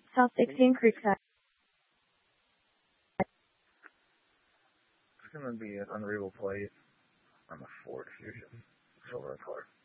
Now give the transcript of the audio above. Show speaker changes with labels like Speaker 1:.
Speaker 1: South 16 Creekside.
Speaker 2: It's going to be an unreadable plate on the Ford Fusion. Silver color.